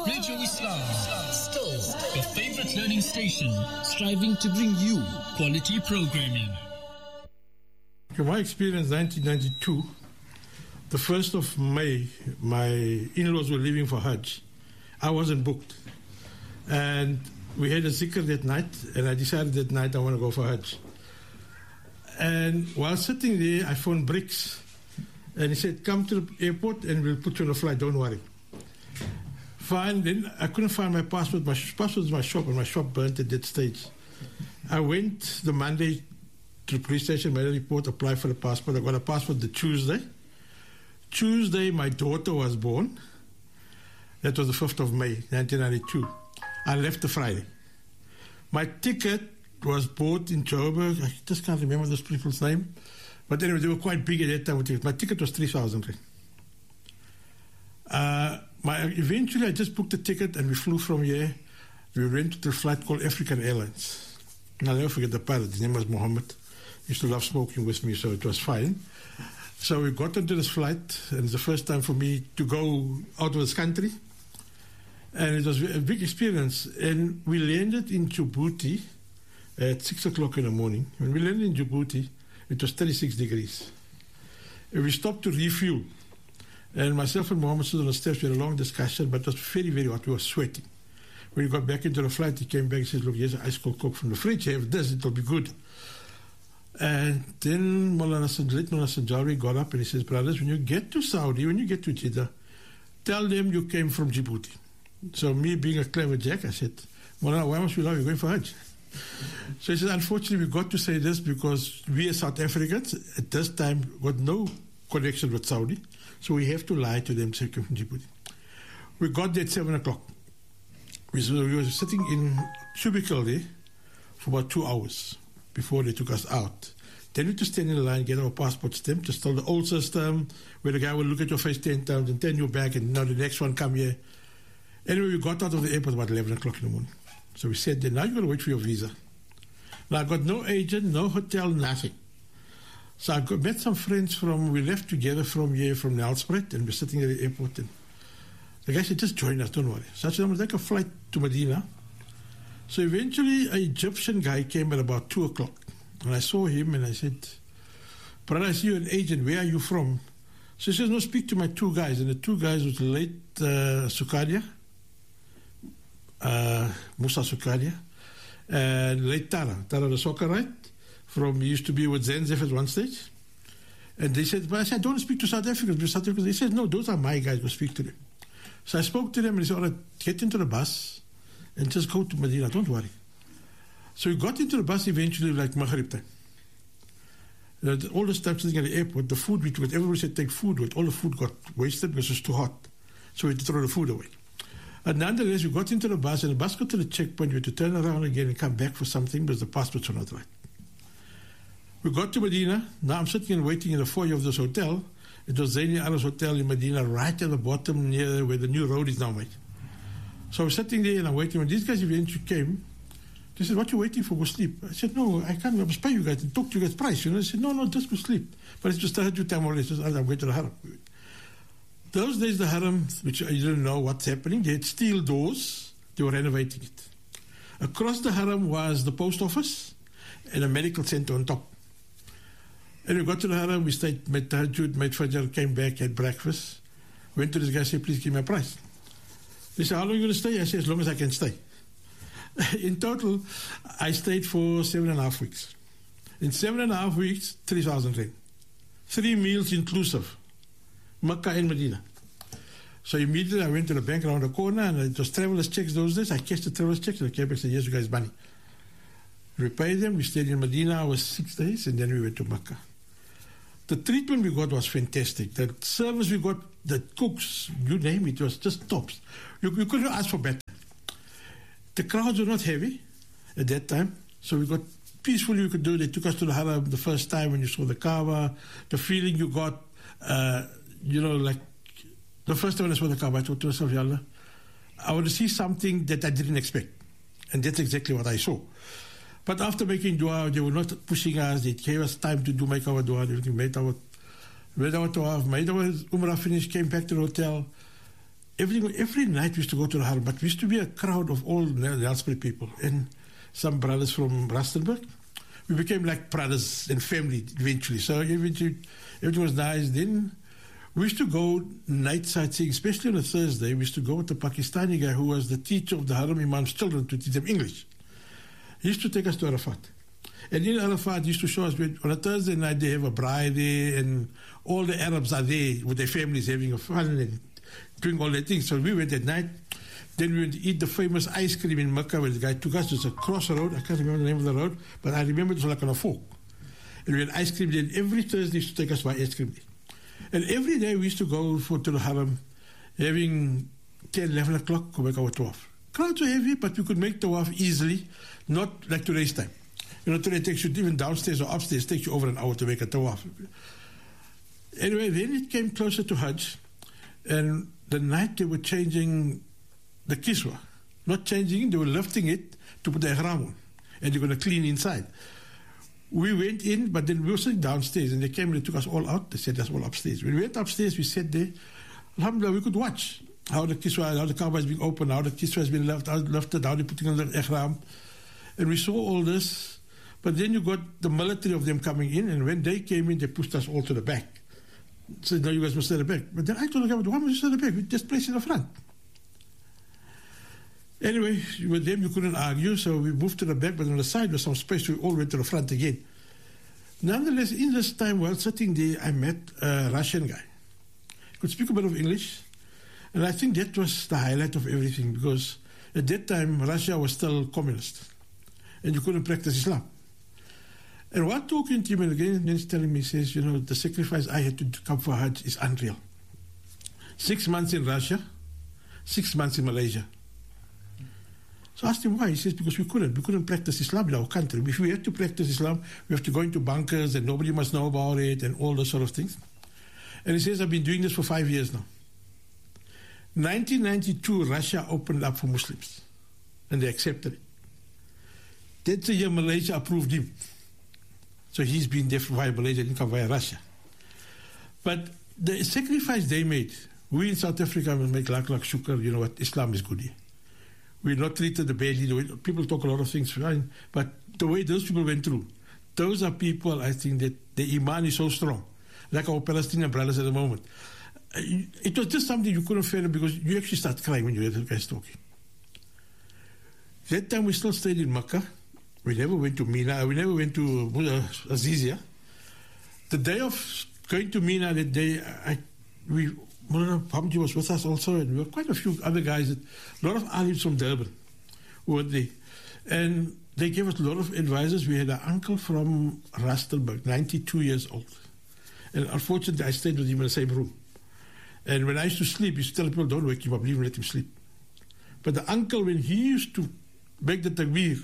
Radio Islam, still your favorite learning station, striving to bring you quality programming. In my experience, 1992, the 1st of May, my in-laws were leaving for Hajj. I wasn't booked. And we had a zikr that night, and I decided that night I want to go for Hajj. And while sitting there, I phoned Briggs, and he said, come to the airport and we'll put you on a flight, don't worry. Fine, then I couldn't find my passport. My passport was in my shop, and my shop burnt at that stage. I went the Monday to the police station, made a report, applied for the passport. I got a passport the Tuesday. Tuesday, my daughter was born. That was the 5th of May, 1992. I left the Friday. My ticket was bought in Joburg. I just can't remember those people's name. But anyway, they were quite big at that time. My ticket was 3,000 rand. Eventually, I just booked the ticket and we flew from here. We went to a flight called African Airlines. And I'll never forget the pilot. His name was Mohammed. He used to love smoking with me, so it was fine. So we got onto this flight, and it's the first time for me to go out of this country. And it was a big experience. And we landed in Djibouti at 6 o'clock in the morning. When we landed in Djibouti, it was 36 degrees. And we stopped to refuel. And myself and Mohammed stood on the steps. We had a long discussion, but it was very, very hot. We were sweating. When we got back into the flight, he came back and said, look, here's an ice cold Coke from the fridge. Have this, it'll be good. And then Maulana Sanjari got up and he says, brothers, when you get to Saudi, when you get to Jeddah, tell them you came from Djibouti. So me being a clever jack, I said, Maulana, why must we love you going for Hajj? So he said, unfortunately, we got to say this because we as South Africans at this time got no connection with Saudi. So we have to lie to them, say, come from Djibouti. We got there at 7 o'clock. We were sitting in cubicle there for about 2 hours before they took us out. Then we had to stand in the line, get our passport stamped, just tell the old system, where the guy will look at your face 10 times and turn you back, and now the next one come here. Anyway, we got out of the airport about 11 o'clock in the morning. So we said, then now you've got to wait for your visa. Now I got no agent, no hotel, nothing. So I met some friends we left together from here, from Nelspruit, and we're sitting at the airport, and the guy said, just join us, don't worry. So I said, I'm going to take a flight to Medina. So eventually, an Egyptian guy came at about 2 o'clock. And I saw him and I said, brother, I see you're an agent. Where are you from? So he says, no, speak to my two guys. And the two guys was late Sukadia, Musa Sukadia, and late Tara the Soccerite. He used to be with Zenzef at one stage. And they said, but I said, I don't speak to South Africans. They said, no, those are my guys. Go speak to them. So I spoke to them and he said, all right, get into the bus and just go to Medina, don't worry. So we got into the bus eventually like Maghrib time. All the time sitting at the airport, the food we took, everybody said take food with, all the food got wasted because it was too hot. So we had to throw the food away. And nonetheless, we got into the bus and the bus got to the checkpoint. We had to turn around again and come back for something because the passports were not right. We got to Medina. Now I'm sitting and waiting in the foyer of this hotel. It was Zaini Aras Hotel in Medina, right at the bottom near where the new road is now made. So I was sitting there and I'm waiting. When these guys eventually came, they said, what are you waiting for? Go sleep. I said, no, I can't. I must pay you guys and talk to you guys price. They said, no, just go sleep. But it's just started your time already. I'm going to the Haram. Those days, the Haram, which I didn't know what's happening, they had steel doors. They were renovating it. Across the Haram was the post office and a medical center on top. And we got to the Haram, we stayed, made tahajjud, made fajr, came back, had breakfast. Went to this guy, said, please give me a price. He said, how long are you going to stay? I said, as long as I can stay. In total, I stayed for 7.5 weeks. In 7.5 weeks, 3,000 rand. 3 meals inclusive. Mecca and Medina. So immediately I went to the bank around the corner and it was traveler's checks those days. I cashed the traveler's checks and I came back and said, yes, you guys money. We paid them, we stayed in Medina, I was 6 days, and then we went to Mecca. The treatment we got was fantastic. The service we got, the cooks, you name it, was just tops. You couldn't ask for better. The crowds were not heavy at that time, so we got peacefully we could do. They took us to the Haram the first time when you saw the Kaaba, the feeling you got, like the first time when I saw the Kaaba, I thought to myself, Yallah, I want to see something that I didn't expect. And that's exactly what I saw. But after making dua, they were not pushing us. They gave us time to make our dua. Everything, made our tawaf, made our umrah finish, came back to the hotel. every night we used to go to the Haram, but we used to be a crowd of all Nelspruit people and some brothers from Rustenburg. We became like brothers and family eventually. So everything was nice. Then we used to go night sightseeing, especially on a Thursday. We used to go with the Pakistani guy who was the teacher of the Haram Imam's children to teach them English. He used to take us to Arafat. And in Arafat, he used to show us, on a Thursday night, they have a braai there, and all the Arabs are there with their families having fun and doing all their things. So we went at night. Then we went to eat the famous ice cream in Mecca where the guy took us. It's a crossroad. I can't remember the name of the road, but I remember it was like on a fork. And we had ice cream there. Every Thursday, he used to take us to buy ice cream there. And every day we used to go to the Haram, having 10, 11 o'clock, go back our tawaf. Crowds were heavy, but we could make tawaf easily, not like today's time. You know, today it takes you even downstairs or upstairs, it takes you over an hour to make a tawaf. Anyway, then it came closer to Hajj, and the night they were changing the kiswa. Not changing it, they were lifting it to put the ihram on, and they're going to clean inside. We went in, but then we were sitting downstairs, and they came and they took us all out. They sent us all upstairs. When we went upstairs, we sat there. Alhamdulillah, we could watch how the kiswa, how the Kaaba is being opened, how the kiswa has been lifted, how they're putting on the ihram. And we saw all this. But then you got the military of them coming in, and when they came in, they pushed us all to the back. Said, no, you guys must stay at the back. But then I told the government, why must you stay at the back? We just place in the front. Anyway, with them you couldn't argue, so we moved to the back, but on the side was some space, so we all went to the front again. Nonetheless, in this time while sitting there, I met a Russian guy. He could speak a bit of English, and I think that was the highlight of everything, because at that time, Russia was still communist, and you couldn't practice Islam. And while talking to him, and again, he's telling me, he says, you know, the sacrifice I had to come for Hajj is unreal. 6 months in Russia, 6 months in Malaysia. So I asked him why. He says, because we couldn't practice Islam in our country. If we had to practice Islam, we have to go into bunkers and nobody must know about it and all those sort of things. And he says, I've been doing this for 5 years now. 1992, Russia opened up for Muslims and they accepted it. That's the year Malaysia approved him. So he's been there via Malaysia, didn't come via Russia. But the sacrifice they made, we in South Africa will make like shukr, you know what, Islam is good here. We're not treated badly. The way people talk a lot of things, fine, but the way those people went through, those are people, I think, that the iman is so strong, like our Palestinian brothers at the moment. It was just something you couldn't fail because you actually start crying when you hear the guys talking. That time we still stayed in Mecca. We never went to Mina. We never went to Azizia. The day of going to Mina, that day, Mullah Hamdi was with us also, and we were quite a few other guys, a lot of alims from Durban were there. And they gave us a lot of advisors. We had an uncle from Rustenburg, 92 years old. And unfortunately, I stayed with him in the same room. And when I used to sleep, he used to tell people, don't wake him up, leave him, let him sleep. But the uncle, when he used to make the takbir,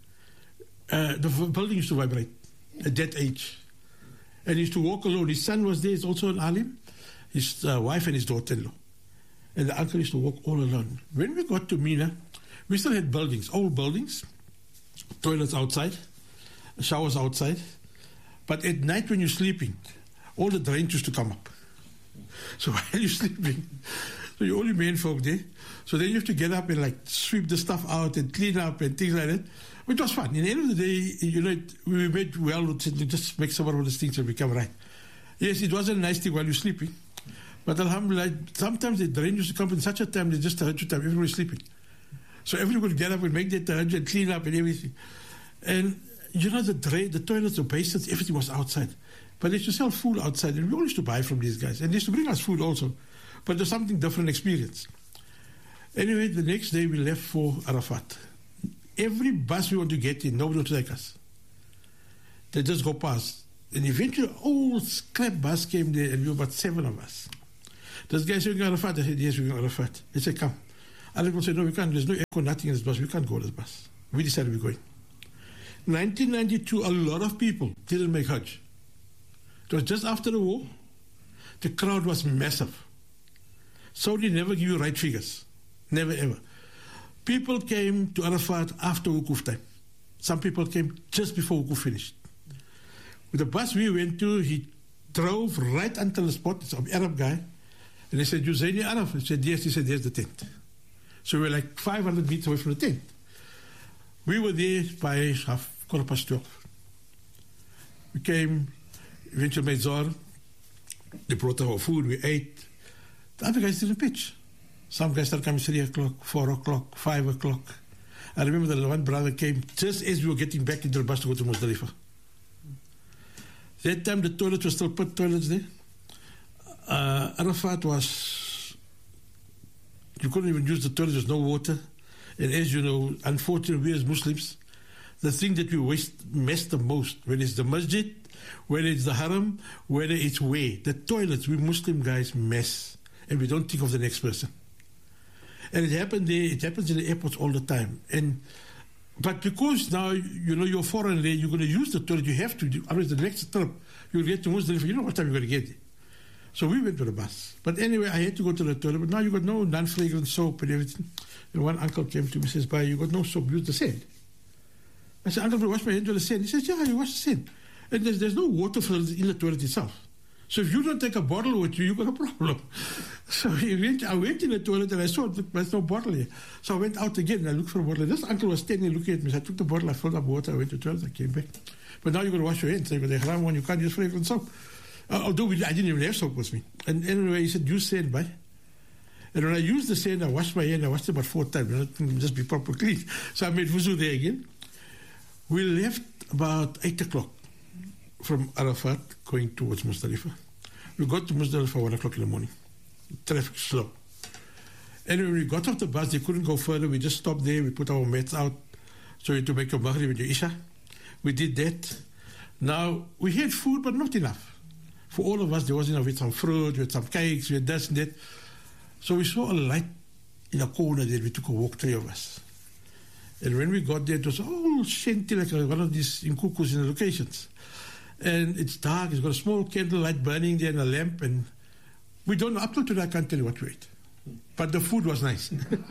the building used to vibrate at that age. And he used to walk alone. His son was there, he's also an alim. His wife and his daughter-in-law. And the uncle used to walk all alone. When we got to Mina, we still had buildings, old buildings, toilets outside, showers outside. But at night when you're sleeping, all the drains used to come up. So while you're sleeping, so you're only men folk there. So then you have to get up and like sweep the stuff out and clean up and things like that. Which was fun. In the end of the day, you know, we made well to just make some of these things and become right. Yes, it wasn't a nice thing while you're sleeping. But alhamdulillah, sometimes the drain used to come in such a time, they just tahajjud time, everybody's sleeping. So everybody would get up and make their tahajjud and clean up and everything. And you know, the toilets, the basins, everything was outside. But they used to sell food outside, and we all used to buy from these guys. And they used to bring us food also. But there's something different experience. Anyway, the next day we left for Arafat. Every bus we want to get in, nobody would take us. They just go past. And eventually, an old scrap bus came there, and we were about 7 of us. This guy said, we're going to Arafat. I said, yes, we're going to Arafat. He said, come. Other people said, no, we can't. There's no echo, nothing in this bus. We can't go on this bus. We decided we're going. 1992, a lot of people didn't make Hajj. It was just after the war. The crowd was massive. Saudi never give you right figures. Never, ever. People came to Arafat after Wukuf time. Some people came just before Wukuf finished. With the bus we went to, he drove right until the spot. It's an Arab guy. And And he said, "You Zaini Araf?" I said, "Yes." He said, "There's the tent." So we were like 500 meters away from the tent. We were there by 12:15. We came, eventually made Zohar. They brought our food, we ate. The other guys didn't pitch. Some guys started coming 3 o'clock, 4 o'clock, 5 o'clock. I remember the one brother came just as we were getting back into the bus to go to Muzdalifah. That time the toilets were still put toilets there. Arafat was, you couldn't even use the toilet, there's no water. And as you know, unfortunately, we as Muslims, the thing that we mess the most, whether it's the masjid, whether it's the haram, whether it's where, the toilets, we Muslim guys mess. And we don't think of the next person. And it happened there, it happens in the airports all the time. But because now, you know, you're foreign there, you're going to use the toilet, you have to. Otherwise, the next trip, you'll get to Muzdalifah, you know what time you're going to get there. So we went to the bus. But anyway, I had to go to the toilet. But now you got no non-fragrant soap and everything. And one uncle came to me and says, "Bye, you got no soap, use the sand." I said, "Uncle, wash my hands with the sand." He says, "Yeah, you wash the sand." And there's no water in the toilet itself. So if you don't take a bottle with you got a problem. So I went in the toilet and I saw there's no bottle here. So I went out again and I looked for a bottle. This uncle was standing looking at me. So I took the bottle, I filled up water, I went to the toilet, I came back. But now you're going to wash your hands. So the haram one, you can't use fragrant soap. Although I didn't even have soap with me. And anyway, he said, "Use sand, bye." And when I used the sand, I washed my hand. I washed it about 4 times. Just be proper clean. So I made wuzu there again. We left about 8 o'clock from Arafat going towards Muzdalifah. We got to Muzdalifah 1 o'clock in the morning. Traffic slow. And when we got off the bus, they couldn't go further. We just stopped there. We put our mats out. So we had to make a maghrib and Isha. We did that. Now, we had food, but not enough. For all of us, there was enough. We had some fruit, we had some cakes, we had this and that. So we saw a light in a corner there. We took a walk, 3 of us. And when we got there, it was all shanty, like one of these inkukus in the locations. And it's dark, it's got a small candlelight burning there and a lamp. And we don't know, up till today, I can't tell you what we ate. But the food was nice.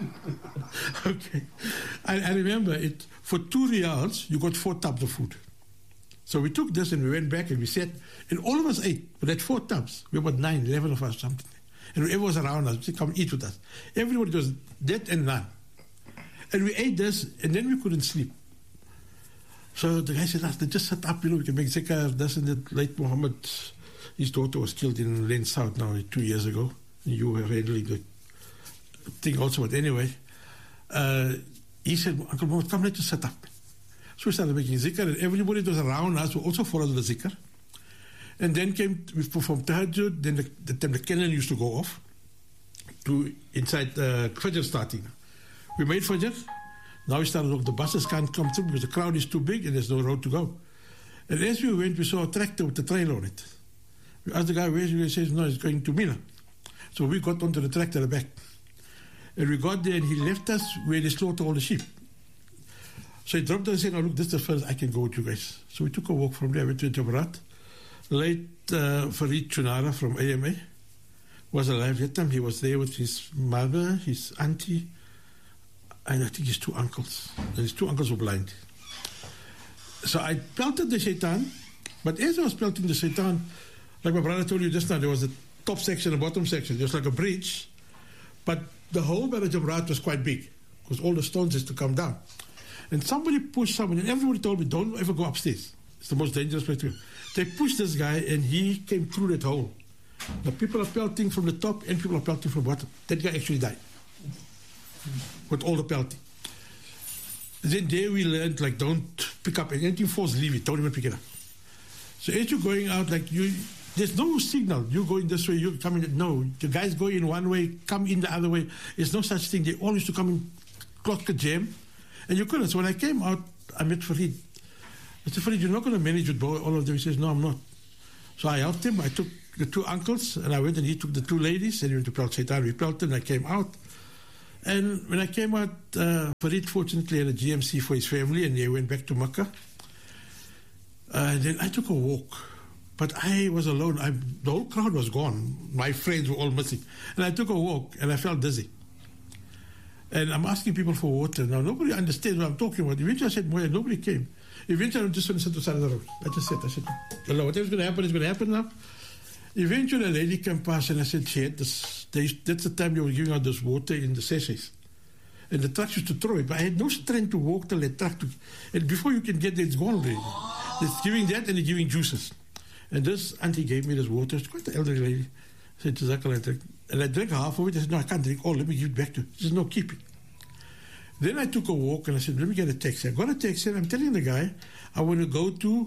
Okay. I remember it, for 2 riyals, you got 4 tubs of food. So we took this and we went back and we sat, and all of us ate. We had 4 tubs. We were about 9, 11 of us, something. And whoever was around us, said, "Come eat with us." Everybody was that and none. And we ate this, and then we couldn't sleep. So the guy said, "Let's just set up, you know, we can make zikr, this and that." Late Muhammad, his daughter was killed in Lane South now 2 years ago. You were handling the thing also, but anyway. He said, "Uncle Muhammad, come, let's just set up." So we started making zikr, and everybody that was around us also followed the zikr. And then we performed tahajjud, then the cannon used to go off to inside Fajr starting. We made Fajr. Now we started off, the buses can't come through because the crowd is too big and there's no road to go. And as we went, we saw a tractor with a trailer on it. We asked the guy, "Where is he?" He says, "No, it's going to Mina." So we got onto the tractor at the back. And we got there and he left us where they slaughter all the sheep. So he dropped us and said, "Oh, look, this is the first I can go with you guys." So we took a walk from there, went to Jabrat. Late Farid Chunara from AMA was alive that time. He was there with his mother, his auntie, and I think his 2 uncles. And his 2 uncles were blind. So I pelted the shaitan, but as I was pelting the shaitan, like my brother told you just now, there was a top section and a bottom section, just like a bridge. But the whole Barrage Jabrat was quite big, because all the stones used to come down. And somebody pushed someone, and everybody told me, "Don't ever go upstairs. It's the most dangerous place to go." They pushed this guy, and he came through that hole. The people are pelting from the top, and people are pelting from the bottom. That guy actually died with all the pelting. Then there we learned, like, don't pick up anything falls, leave it. Don't even pick it up. So as you're going out, like, there's no signal. You're going this way, you're coming. No, the guys go in one way, come in the other way. There's no such thing. They all used to come in, clock a jam. And you couldn't. So when I came out, I met Farid. I said, "Farid, you're not going to manage with all of them." He says, "No, I'm not." So I helped him. I took the 2 uncles, and I went and he took the 2 ladies, and he went to pelt shaitan. We pelted, and I came out. And when I came out, Farid fortunately had a GMC for his family, and they went back to Makkah. And then I took a walk. But I was alone. The whole crowd was gone. My friends were all missing. And I took a walk, and I felt dizzy. And I'm asking people for water. Now, nobody understands what I'm talking about. Eventually, I said, "Moya," nobody came. Eventually, I just went to sit on the side of the road. I just said, "Allah, whatever's going to happen is going to happen now." Eventually, a lady came past and I said, shit, that's the time they were giving out this water in the sachets. And the trucks used to throw it, but I had no strength to walk till the truck. And before you can get there, it's gone already. It's giving that and they're giving juices. And this auntie gave me this water. It's quite an elderly lady. I said to Zakal, I drink. And I drank half of it. I said, no, I can't drink all. Let me give it back to you. She said, no, keep it. Then I took a walk and I said, let me get a taxi. I got a taxi and I'm telling the guy, I want to go to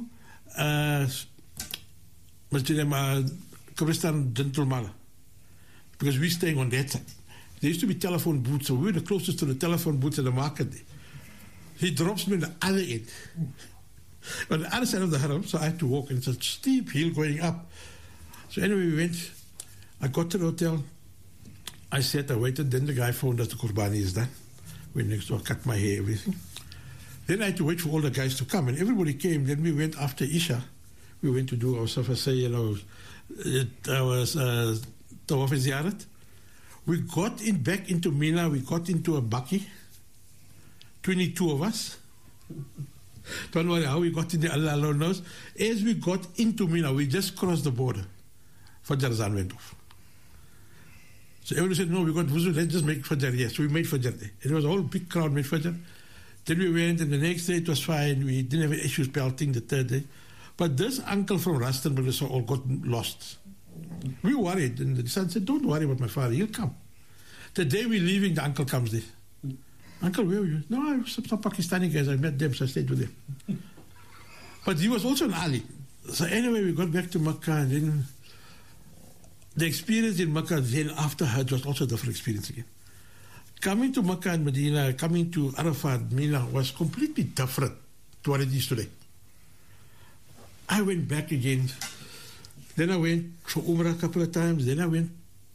Kabristan Dentalmala. Because we're staying on that side. There used to be telephone booths, so we were the closest to the telephone booths in the market there. He drops me on the other end. On the other side of the haram, so I had to walk, and it's a steep hill going up. So anyway, we went. I got to the hotel. I sat, I waited. Then the guy phoned us, the Qurbani is done. Went next door, cut my hair, everything. Then I had to wait for all the guys to come, and everybody came. Then we went after Isha. We went to do our Safasay, our Tawaf Ziyarat. We got back into Mina. We got into a bakkie. 22 of us. Don't worry how we got in there, Allah alone knows. As we got into Mina, we just crossed the border. Fajr Azan went off. So everyone said, no, we got wuzu, let's just make Fajr. Yes, so we made Fajr there. It was a whole big crowd made Fajr. Then we went, and the next day it was fine. We didn't have issues pelting the third day. But this uncle from Rustenburg all got lost. We worried, and the son said, don't worry about my father, he'll come. The day we're leaving, the uncle comes there. Uncle, where were you? No, I was some Pakistani guys. I met them, so I stayed with them. But he was also an Ali. So anyway, we got back to Makkah, and then the experience in Makkah then after Hajj was also a different experience again. Coming to Makkah and Medina, coming to Arafat, Mina, was completely different to what it is today. I went back again. Then I went for Umrah a couple of times. Then I went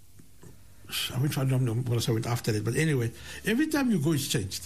after that. But anyway, every time you go, it's changed.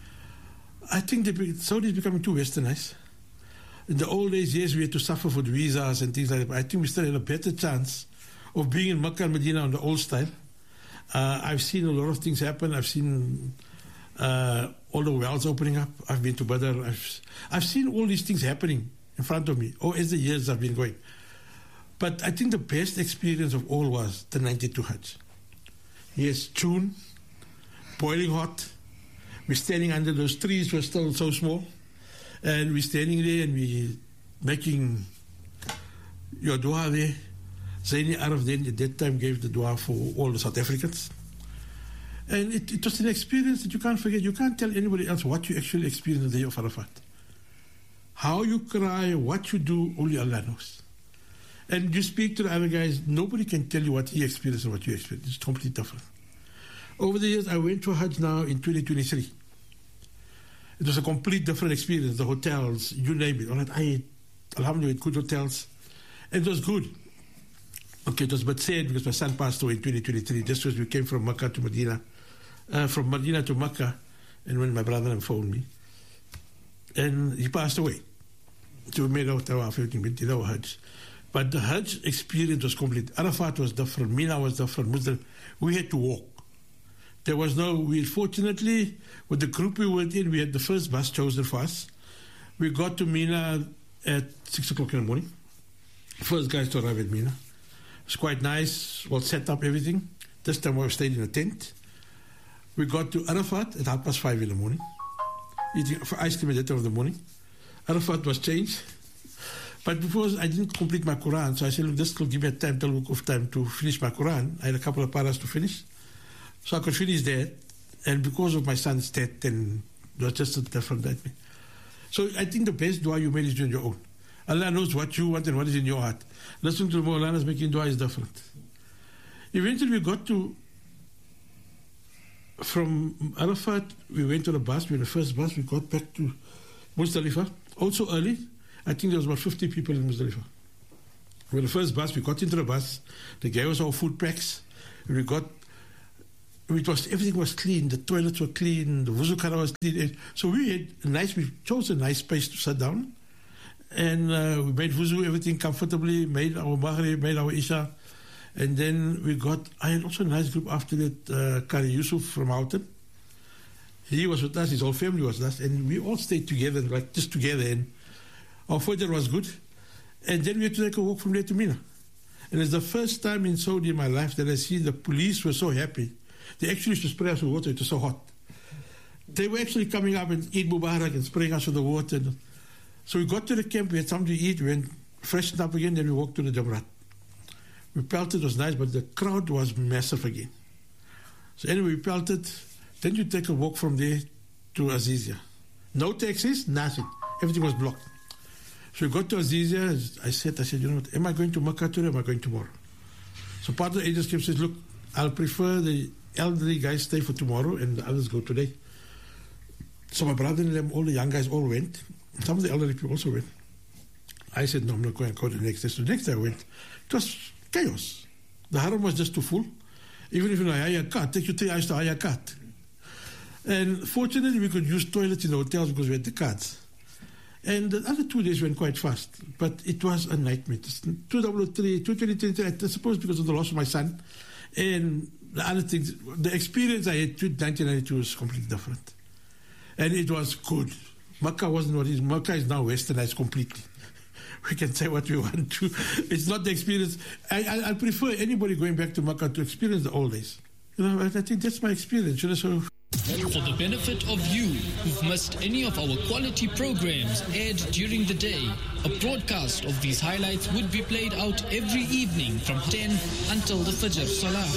I think Saudi is becoming too westernized. In the old days, yes, we had to suffer for the visas and things like that. But I think we still had a better chance of being in Makkah and Medina on the old style. I've seen a lot of things happen. I've seen all the wells opening up. I've been to Badr. I've seen all these things happening in front of me, as the years have been going. But I think the best experience of all was the 92 Hajj. Yes, June, boiling hot. We're standing under those trees, were still so small. And we're standing there and we're making your dua there. Zaini Araf then at that time gave the dua for all the South Africans. And it was an experience that you can't forget. You can't tell anybody else what you actually experienced the day of Arafat. How you cry, what you do, only Allah knows. And you speak to the other guys, nobody can tell you what he experienced and what you experienced. It's completely different. Over the years, I went to Hajj now in 2023. It was a complete different experience. The hotels, you name it. All that. I alhamdulillah, good hotels. And it was good. Okay, it was but sad because my son passed away in 2023. Just as we came from Makkah to Medina. From Medina to Makkah. And when my brother phoned me. And he passed away. So we made our tawaf, everything, we did our Hajj. But the Hajj experience was complete. Arafat was different. Mina was different. Muslim. We had to walk. There was fortunately, with the group we were in, we had the first bus chosen for us. We got to Mina at 6 o'clock in the morning. First guys to arrive at Mina. It was quite nice, well set up, everything. This time we stayed in a tent. We got to Arafat at 5:30 in the morning. Eating ice cream at that time of the morning. Arafat was changed. But because I didn't complete my Quran, so I said, look, this will give me a time to finish my Quran. I had a couple of paras to finish. So I could finish that. And because of my son's death, then it was just a different that way. So I think the best dua you made is doing your own. Allah knows what you want and what is in your heart. Listening to the Mawlanas making dua is different. Eventually we got to, from Arafat, we went to the bus. We were the first bus. We got back to Muzdalifah, also early. I think there was about 50 people in Muzdalifah. We were the first bus. We got into the bus. They gave us our food packs. Everything was clean. The toilets were clean. The wuzu khana was clean. So we chose a nice place to sit down. And we made wuzu, everything comfortably, made our maghrib, made our isha. And then I had also a nice group after that, Kari Yusuf from Houghton. He was with us, his whole family was with us. And we all stayed together, like just together. And our fajr was good. And then we had to take a walk from there to Mina. And it's the first time in Saudi in my life that I see the police were so happy. They actually used to spray us with water. It was so hot. They were actually coming up and Eid Mubarak and spraying us with the water. So we got to the camp, we had something to eat, we went freshened up again, then we walked to the Jamrat. We pelted, it was nice, but the crowd was massive again. So anyway, we pelted. Then you take a walk from there to Azizia. No taxis, nothing. Everything was blocked. So we got to Azizia. I said, you know what, am I going to Makkah today or am I going tomorrow? So part of the agents came and said, look, I'll prefer the elderly guys stay for tomorrow and the others go today. So my brother and them, all the young guys all went. Some of the elderly people also went. I said, no, I'm not going to go to the next day. So the next day I went. It was chaos. The haram was just too full. Even if you hire a car, it takes you 3 hours to hire a car. And fortunately, we could use toilets in the hotels because we had the cards. And the other 2 days went quite fast. But it was a nightmare. 2003, 2023, I suppose because of the loss of my son. And the other things, the experience I had in 1992 was completely different. And it was good. Makkah wasn't what it is. Makkah is now westernized completely. We can say what we want to. It's not the experience. I prefer anybody going back to Makkah to experience the old days. You know, I think that's my experience. You know, so. For the benefit of you who've missed any of our quality programs aired during the day, a broadcast of these highlights would be played out every evening from 10 until the Fajr Salah.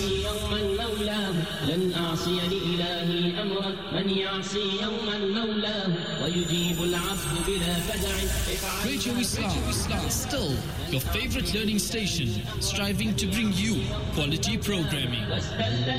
Radio Islam, still your favorite learning station, striving to bring you quality programming.